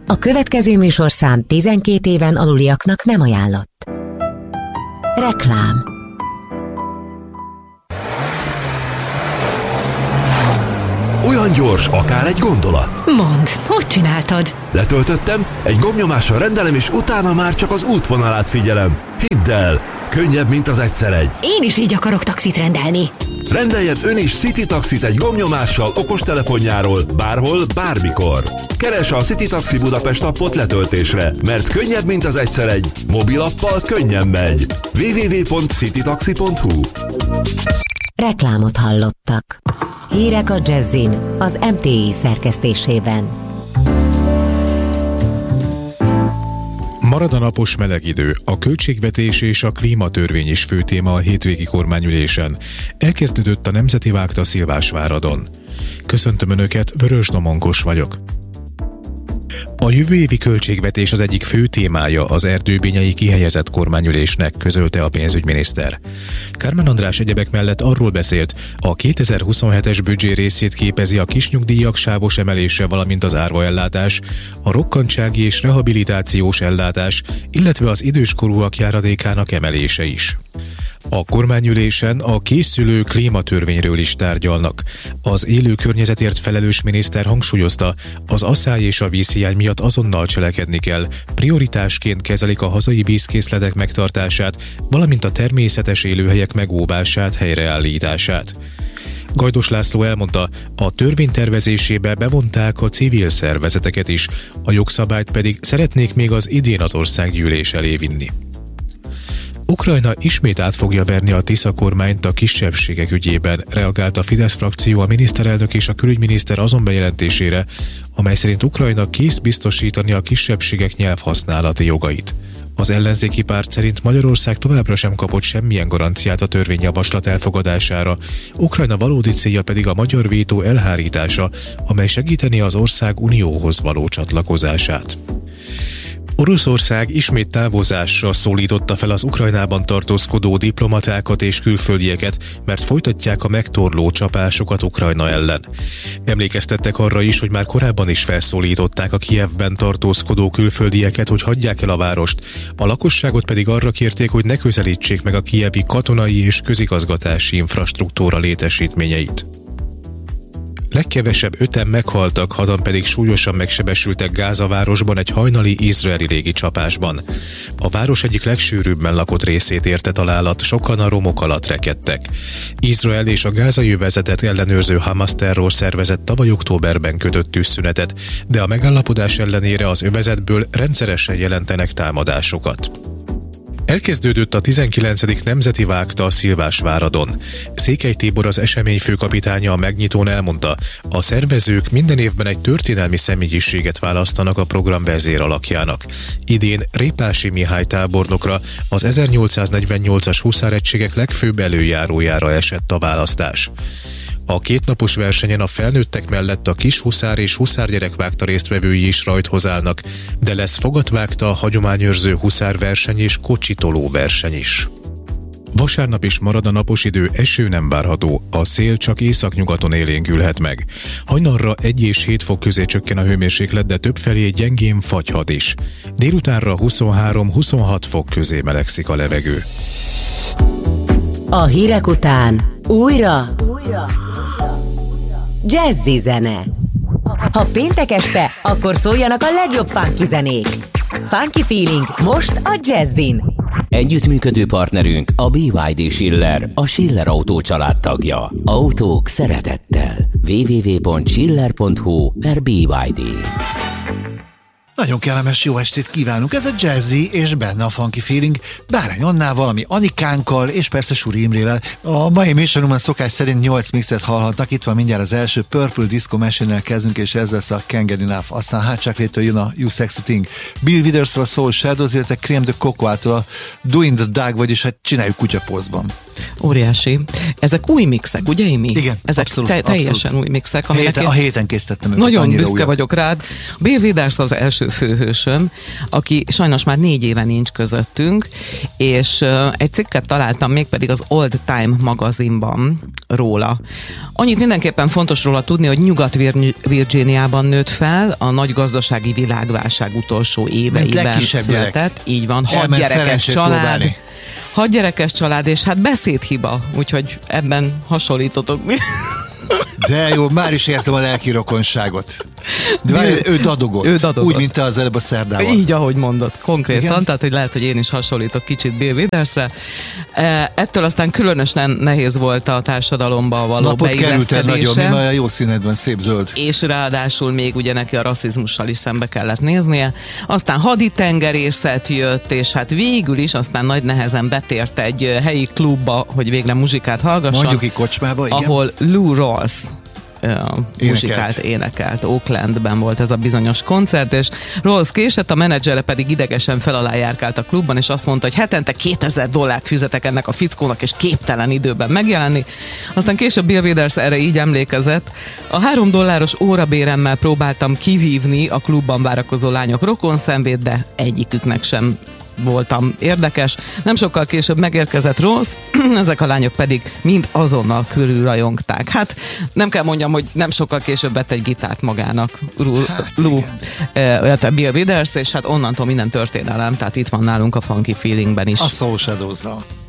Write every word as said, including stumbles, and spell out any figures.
A következő műsorszám tizenkét éven aluliaknak nem ajánlott. Reklám. Olyan gyors, akár egy gondolat. Mondd, hogy csináltad? Letöltöttem, egy gombnyomással rendelem, és utána már csak az útvonalát figyelem. Hidd el, könnyebb, mint az egyszer egy. Én is így akarok taxit rendelni. Rendeljen ön is City Taxit egy gombnyomással okostelefonjáról, bárhol, bármikor. Keresse a City Taxi Budapest appot letöltésre, mert könnyebb, mint az egyszer egy. Mobilappal könnyen megy. double-u double-u double-u pont citytaxi pont hu. Reklámot hallottak. Hírek a Jazzin az em té i szerkesztésében. Marad a napos meleg idő, a költségvetés és a klímatörvény is fő téma a hétvégi kormányülésen. Elkezdődött a Nemzeti Vágta Szilvásváradon. Köszöntöm Önöket, Vörös Domonkos vagyok. A jövő évi költségvetés az egyik fő témája az erdőbényei kihelyezett kormányülésnek, közölte a pénzügyminiszter. Kármán András egyebek mellett arról beszélt, a kétezer-huszonhetes büdzsé részét képezi a kisnyugdíjak sávos emelése, valamint az árvaellátás, a rokkantsági és rehabilitációs ellátás, illetve az időskorúak járadékának emelése is. A kormányülésen a készülő klímatörvényről is tárgyalnak. Az élő környezetért felelős miniszter hangsúlyozta, az aszály és a vízhiány miatt azonnal cselekedni kell, prioritásként kezelik a hazai vízkészletek megtartását, valamint a természetes élőhelyek megóvását, helyreállítását. Gajdos László elmondta, a törvény tervezésébe bevonták a civil szervezeteket is, a jogszabályt pedig szeretnék még az idén az országgyűlés elé vinni. Ukrajna ismét át fogja verni a Tisza kormányt a kisebbségek ügyében, reagált a Fidesz frakció, a miniszterelnök és a külügyminiszter azon bejelentésére, amely szerint Ukrajna kész biztosítani a kisebbségek nyelvhasználati jogait. Az ellenzéki párt szerint Magyarország továbbra sem kapott semmilyen garanciát a törvényjavaslat elfogadására, Ukrajna valódi célja pedig a magyar vétó elhárítása, amely segíteni az ország unióhoz való csatlakozását. Oroszország ismét távozásra szólította fel az Ukrajnában tartózkodó diplomatákat és külföldieket, mert folytatják a megtorló csapásokat Ukrajna ellen. Emlékeztettek arra is, hogy már korábban is felszólították a Kijevben tartózkodó külföldieket, hogy hagyják el a várost, a lakosságot pedig arra kérték, hogy ne közelítsék meg a kijevi katonai és közigazgatási infrastruktúra létesítményeit. Legkevesebb öten meghaltak, hadan pedig súlyosan megsebesültek Gáza városban egy hajnali izraeli légicsapásban. A város egyik legsűrűbben lakott részét érte találat, sokan a romok alatt rekedtek. Izrael és a gázai övezetet ellenőrző Hamas terrorszervezet tavaly októberben kötött tűzszünetet, de a megállapodás ellenére az övezetből rendszeresen jelentenek támadásokat. Elkezdődött a tizenkilencedik Nemzeti Vágta a Szilvásváradon. Székely Tibor, az esemény főkapitánya a megnyitón elmondta, a szervezők minden évben egy történelmi személyiséget választanak a program vezéralakjának. Idén Répási Mihály tábornokra, az ezernyolcszáznegyvennyolcas huszáregységek legfőbb előjárójára esett a választás. A kétnapos versenyen a felnőttek mellett a kis huszár és huszárgyerekvágta résztvevői is rajthoz állnak, de lesz fogatvágta, hagyományőrző huszárverseny és kocsitoló verseny is. Vasárnap is marad a napos idő, eső nem várható, a szél csak északnyugaton élénkülhet meg. Hajnalra egy és hét fok közé csökken a hőmérséklet, de többfelé gyengén fagyhat is. Délutánra huszonhárom-huszonhat fok közé melegszik a levegő. A hírek után újra, újra. Jazzy zene. Ha péntek este, akkor szóljanak a legjobb funky zenék. Funky Feeling most a Jazzin. Együttműködő partnerünk a bé ipszilon dé Schiller, a Schiller Autó család tagja. Autók szeretettel. double-u double-u double-u pont schiller pont hu per bé ipszilon dé. Nagyon kellemes jó estét kívánunk, ez a Jazzy és benne a Funky Feeling, Bárány Annával, ami Anikánkkal és persze Suri Imrével. A mai műsorunkban szokás szerint nyolc mixet hallhatnak, itt van mindjárt az első Purple Disco Machine-nel kezdünk, és ez lesz a Can't Get Enough, aztán Hot Chocolate-től jön a You Sexy Thing, Bill Withers-ről a Soul Shadows, illetve Crème de Cocoa-tól a Doing the Dog, vagyis hát csináljuk kutyapózban. Óriási. Ezek új mixek, ugye Imi? Igen, Ezek abszolút, te- teljesen abszolút. új mixek. A héten, a héten készítettem őket. Nagyon büszke újra. vagyok rád. Bill Withers az első főhősöm, aki sajnos már négy éve nincs közöttünk, és uh, egy cikket találtam mégpedig az Old Time magazinban róla. Annyit mindenképpen fontos róla tudni, hogy Nyugat-Virginiában nőtt fel, a nagy gazdasági világválság utolsó éveiben született. Gyerek. Így van, hat gyerekes család. Próbálni. Hat gyerekes család, és hát beszédhiba, úgyhogy ebben hasonlítotok mi. De jó, már is érzem a lelki rokonságot. De várj, ő dadogott. Ő dadogott. Úgy, mint te az előbb a szerdával. Így, ahogy mondod, konkrétan. Igen? Tehát, hogy lehet, hogy én is hasonlítok kicsit Bill Withersre. Ettől aztán különösen nehéz volt a társadalomba való Napot beilleszkedése. Napot nagyon, mi a jó színedben, szép zöld. És ráadásul még ugye neki a rasszizmussal is szembe kellett néznie. Aztán haditengerészet jött, és hát végül is aztán nagy nehezen betért egy helyi klubba, hogy végre muzsikát hallgasson. Mondjuk egy kocsmába, igen. Ahol Lou Rawls muzsikált, énekelt. Oaklandben volt ez a bizonyos koncert, és Rawls késett, a menedzsere pedig idegesen fel alá járkált a klubban, és azt mondta, hogy hetente kétezer dollárt fizetek ennek a fickónak, és képtelen időben megjelenni. Aztán később Bill Withers erre így emlékezett. A három dolláros órabéremmel próbáltam kivívni a klubban várakozó lányok rokonszenvét, de egyiküknek sem voltam érdekes. Nem sokkal később megérkezett Rawls, ezek a lányok pedig mind azonnal körülrajongták. Hát nem kell mondjam, hogy nem sokkal később vett egy gitárt magának hát, Lou, eh, Bill Withers, és hát onnantól minden történelem, tehát itt van nálunk a Funky Feelingben is. A Soul Shadows-zal.